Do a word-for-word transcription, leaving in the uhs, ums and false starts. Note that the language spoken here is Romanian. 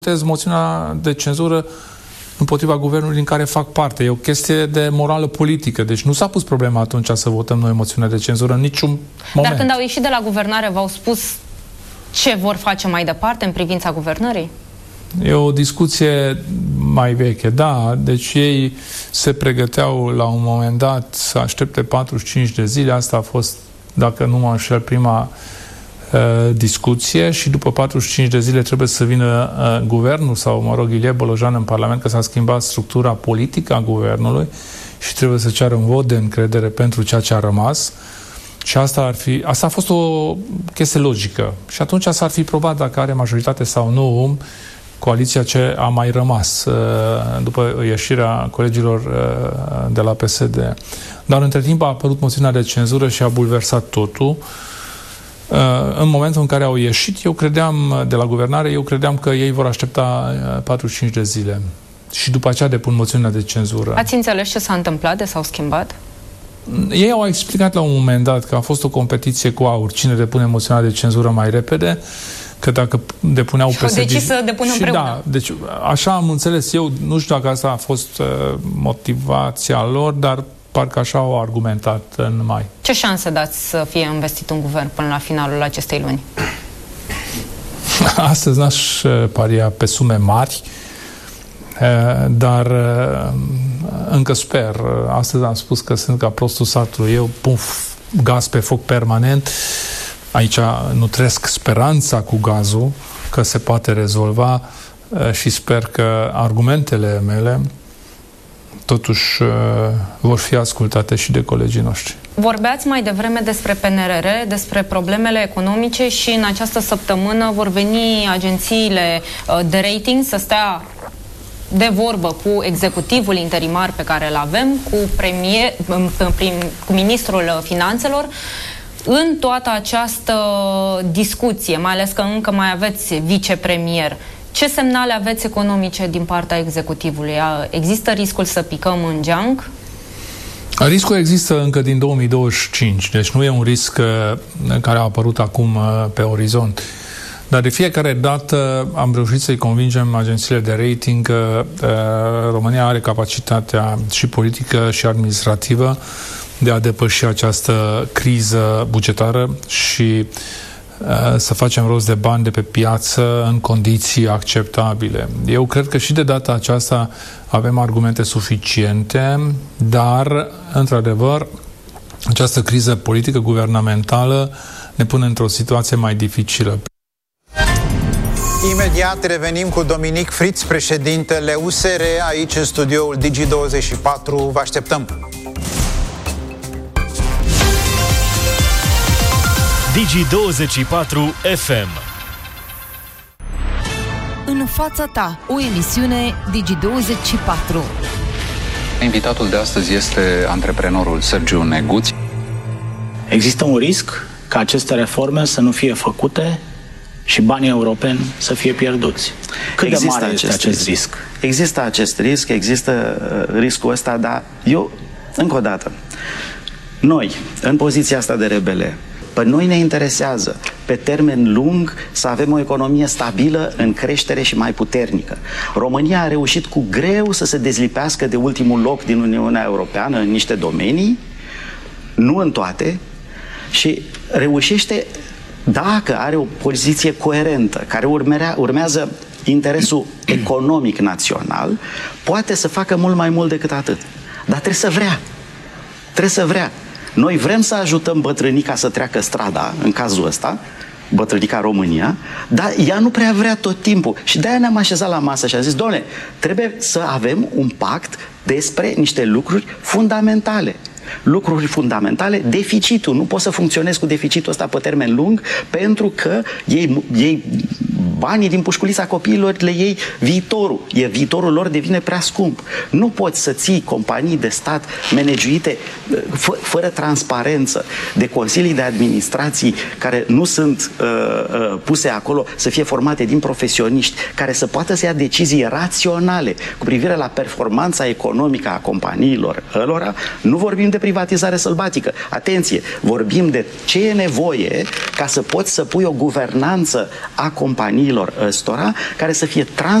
moțiunea de cenzură împotriva guvernului din care fac parte. E o chestie de morală politică. Deci nu s-a pus problema atunci să votăm noi moțiunea de cenzură în niciun moment. Dar când au ieșit de la guvernare, v-au spus ce vor face mai departe în privința guvernării? E o discuție mai veche, da. Deci ei se pregăteau la un moment dat să aștepte patruzeci și cinci de zile. Asta a fost, dacă nu mă înșel, prima uh, discuție și după patruzeci și cinci de zile trebuie să vină uh, guvernul sau, mă rog, Ilie Bolojan în Parlament, că s-a schimbat structura politică a guvernului și trebuie să ceară un vot de încredere pentru ceea ce a rămas. Și asta ar fi, asta a fost o chestie logică. Și atunci s-ar fi probat dacă are majoritate sau nu coaliția ce a mai rămas după ieșirea colegilor de la P S D. Dar între timp a apărut moțiunea de cenzură și a bulversat totul. În momentul în care au ieșit, eu credeam, de la guvernare, eu credeam că ei vor aștepta patruzeci și cinci de zile. Și după aceea depun moțiunea de cenzură. Ați înțeles ce s-a întâmplat, de s-au schimbat? Ei au explicat la un moment dat că a fost o competiție cu aur. Cine depune moțiunea de cenzură mai repede, că dacă depuneau P S D... Și au decis să depună împreună. Da, deci așa am înțeles eu. Nu știu dacă asta a fost uh, motivația lor, dar parcă așa au argumentat în mai. Ce șanse dați să fie investit un guvern până la finalul acestei luni? Astăzi n-aș paria pe sume mari, dar încă sper. Astăzi am spus că sunt ca prostul satului. Eu pun gaz pe foc permanent. Aici nutresc speranța cu gazul că se poate rezolva și sper că argumentele mele totuși vor fi ascultate și de colegii noștri. Vorbeați mai devreme despre P N R R, despre problemele economice și în această săptămână vor veni agențiile de rating să stea de vorbă cu executivul interimar pe care îl avem, cu, premier, prim, cu ministrul finanțelor. În toată această discuție, mai ales că încă mai aveți vicepremier, ce semnale aveți economice din partea executivului? Există riscul să picăm în geanc? Riscul există încă din două mii douăzeci și cinci, deci nu e un risc care a apărut acum pe orizont. Dar de fiecare dată am reușit să-i convingem agențiile de rating că uh, România are capacitatea și politică și administrativă de a depăși această criză bugetară și uh, să facem rost de bani de pe piață în condiții acceptabile. Eu cred că și de data aceasta avem argumente suficiente, dar, într-adevăr, această criză politică guvernamentală ne pune într-o situație mai dificilă. Imediat revenim cu Dominic Fritz, președintele U S R, aici în studioul Digi douăzeci și patru. Vă așteptăm! Digi douăzeci și patru F M. În fața ta, o emisiune Digi douăzeci și patru. Invitatul de astăzi este antreprenorul Sergiu Neguț. Există un risc ca aceste reforme să nu fie făcute și banii europeni să fie pierduți. Cât există de mare este acest risc? risc? Există acest risc, există uh, riscul ăsta, dar eu, încă o dată, noi, în poziția asta de rebele, pe noi ne interesează, pe termen lung, să avem o economie stabilă, în creștere și mai puternică. România a reușit cu greu să se dezlipească de ultimul loc din Uniunea Europeană în niște domenii, nu în toate, și reușește, dacă are o poziție coerentă, care urmerea, urmează interesul economic național, poate să facă mult mai mult decât atât. Dar trebuie să vrea. Trebuie să vrea. Noi vrem să ajutăm bătrânica să treacă strada, în cazul ăsta, bătrânica România, dar ea nu prea vrea tot timpul. Și de-aia ne-am așezat la masă și am zis, doamne, trebuie să avem un pact despre niște lucruri fundamentale. Lucruri fundamentale, deficitul. Nu poți să funcționezi cu deficitul ăsta pe termen lung, pentru că ei, ei banii din pușculița copiilor le iei viitorul. E, viitorul lor devine prea scump. Nu poți să ții companii de stat managiuite fă, fără transparență, de consilii de administrații care nu sunt uh, uh, puse acolo, să fie formate din profesioniști care să poată să ia decizii raționale cu privire la performanța economică a companiilor ălora. Nu vorbim de privatizare sălbatică. Atenție, vorbim de ce e nevoie ca să poți să pui o guvernanță a companiilor ăstora care să fie trans